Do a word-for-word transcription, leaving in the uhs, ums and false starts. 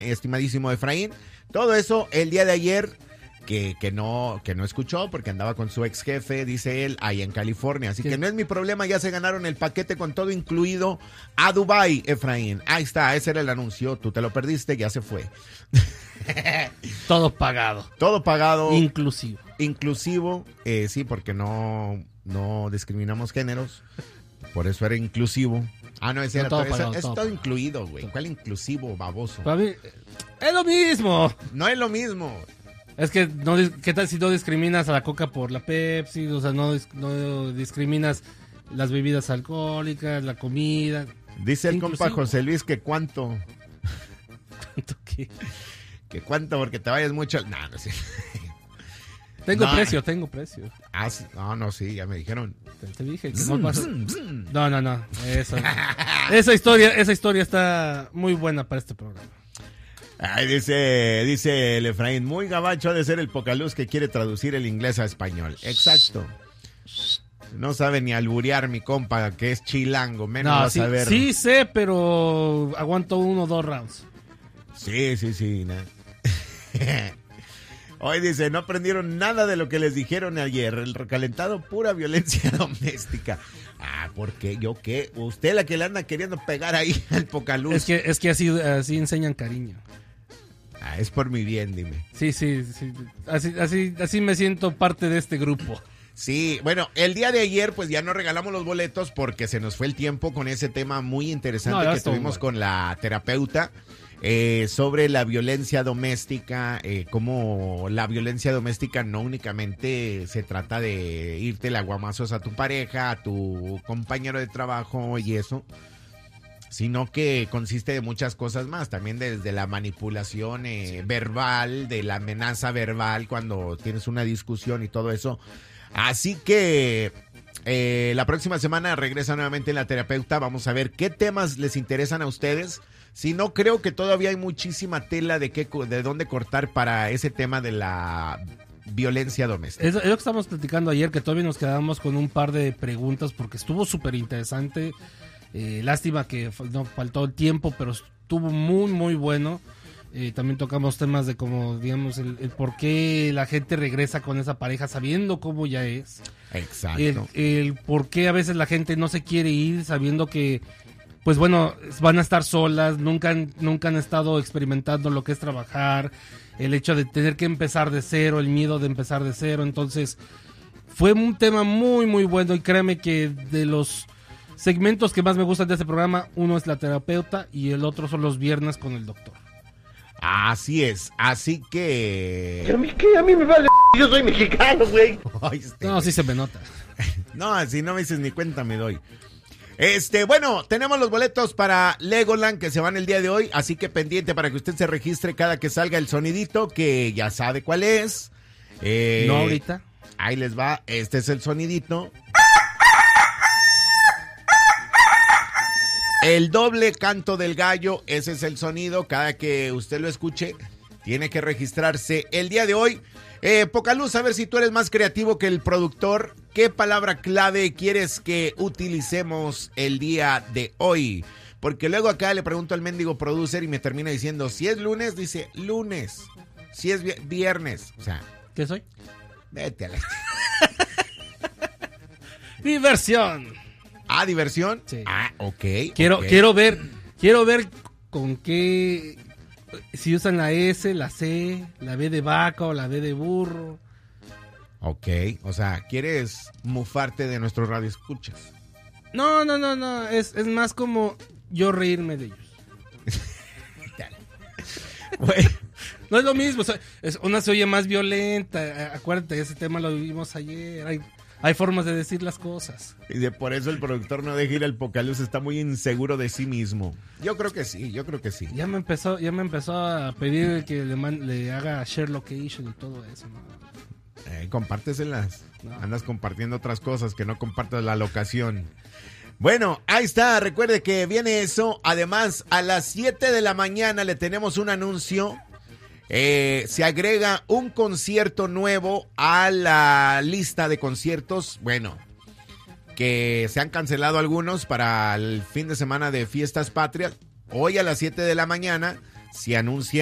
estimadísimo Efraín. Todo eso el día de ayer que, que, no, que no escuchó porque andaba con su ex jefe, dice él, ahí en California. Así que no es mi problema, ya se ganaron el paquete con todo incluido a Dubái, Efraín. Ahí está, ese era el anuncio, tú te lo perdiste, ya se fue. Todo pagado. Todo pagado. Inclusivo. Inclusivo, eh, sí, porque no, no discriminamos géneros, por eso era inclusivo. Ah, no, ese no, era todo, todo, pagado, es todo, todo pagado. incluido, güey. ¿Cuál inclusivo, baboso? Para mí, es lo mismo. No es lo mismo. Es que, no, ¿qué tal si no discriminas a la Coca por la Pepsi? O sea, no, no discriminas las bebidas alcohólicas, la comida. Dice el Inclusivo. compa José Luis que cuánto. ¿Cuánto qué? Que cuánto, porque te vayas mucho. No, no sé. Tengo No. precio, tengo precio. Ah, sí. No, no, sí, ya me dijeron. Te, te dije que Zum, no pasa. zum, zum. No, no, no. Eso, esa historia, esa historia está muy buena para este programa. Ay, dice, dice el Efraín, muy gabacho ha de ser el Pocaluz que quiere traducir el inglés a español. Exacto. No sabe ni alburear mi compa, que es chilango, menos va No, a sí, saber. sí sé, pero aguanto uno o dos rounds. Sí, sí, sí. No. Hoy dice, no aprendieron nada de lo que les dijeron ayer. El recalentado, pura violencia doméstica. Ah, porque yo qué. Usted la que le anda queriendo pegar ahí al Pocaluz. Es que, es que así, así enseñan cariño. Ah, es por mi bien, dime. Sí, sí, sí. Así, así, así me siento parte de este grupo. Sí, bueno, el día de ayer pues ya no regalamos los boletos porque se nos fue el tiempo con ese tema muy interesante No, que estuvo tuvimos bueno. con la terapeuta eh, sobre la violencia doméstica, eh, cómo la violencia doméstica no únicamente se trata de irte la guamazos a tu pareja, a tu compañero de trabajo y eso, sino que consiste de muchas cosas más, también desde la manipulación eh, sí. verbal, de la amenaza verbal cuando tienes una discusión y todo eso. Así que eh, la próxima semana regresa nuevamente la terapeuta, vamos a ver qué temas les interesan a ustedes. Si no, creo que todavía hay muchísima tela de, qué, de dónde cortar para ese tema de la violencia doméstica. Es, es lo que estábamos platicando ayer, que todavía nos quedamos con un par de preguntas porque estuvo súper interesante. Eh, lástima que no faltó el tiempo, pero estuvo muy, muy bueno. Eh, también tocamos temas de como, digamos, el, el por qué la gente regresa con esa pareja sabiendo cómo ya es. Exacto. El, el por qué a veces la gente no se quiere ir sabiendo que, pues bueno, van a estar solas, nunca han, nunca han estado experimentando lo que es trabajar, el hecho de tener que empezar de cero, el miedo de empezar de cero. Entonces, fue un tema muy, muy bueno y créeme que de los segmentos que más me gustan de este programa, uno es la terapeuta y el otro son los viernes con el doctor. Así es, así que... ¿Pero a mí qué? A mí me vale, yo soy mexicano, güey. Este, no, sí se me nota. No, si no me dices ni cuenta me doy. Este, bueno, tenemos los boletos para Legoland que se van el día de hoy, así que pendiente para que usted se registre cada que salga el sonidito, que ya sabe cuál es. Eh, no ahorita. Ahí les va, este es el sonidito. El doble canto del gallo, ese es el sonido. Cada que usted lo escuche, tiene que registrarse el día de hoy. Eh, Pocaluz, a ver si tú eres más creativo que el productor. ¿Qué palabra clave quieres que utilicemos el día de hoy? Porque luego acá le pregunto al mendigo producer y me termina diciendo, si es lunes, dice lunes. Si es viernes, o sea... ¿Qué soy? Vete a la... Diversión. Ah, diversión. Sí. Ah, ok. Quiero, okay. quiero ver, quiero ver con qué, si usan la S, la C, la B de vaca o la B de burro. Ok, o sea, ¿quieres mufarte de nuestros radioescuchas? No, no, no, no, es, es más como yo reírme de ellos. Bueno. No es lo mismo, o sea, es, una se oye más violenta, acuérdate, ese tema lo vivimos ayer, hay... Hay formas de decir las cosas. Y de por eso el productor no deja ir al Pocaluz, está muy inseguro de sí mismo. Yo creo que sí, yo creo que sí. Ya me empezó, ya me empezó a pedir que le, man, le haga share location y todo eso, ¿no? Eh, compárteselas. No. Andas compartiendo otras cosas que no compartas la locación. Bueno, ahí está, recuerde que viene eso. Además, a las siete de la mañana le tenemos un anuncio. Eh, se agrega un concierto nuevo a la lista de conciertos, bueno, que se han cancelado algunos para el fin de semana de Fiestas Patrias. Hoy a las siete de la mañana si anuncia